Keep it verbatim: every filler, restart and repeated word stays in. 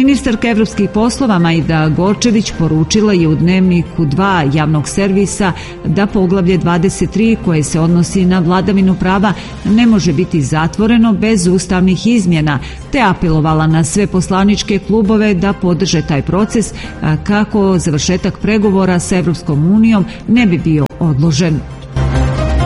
Ministarka evropskih poslova Majda Gorčević poručila je u Dnevniku dva javnog servisa da poglavlje dvadeset tri koje se odnosi na vladavinu prava ne može biti zatvoreno bez ustavnih izmjena, te apelovala na sve poslaničke klubove da podrže taj proces kako završetak pregovora sa Evropskom unijom ne bi bio odložen.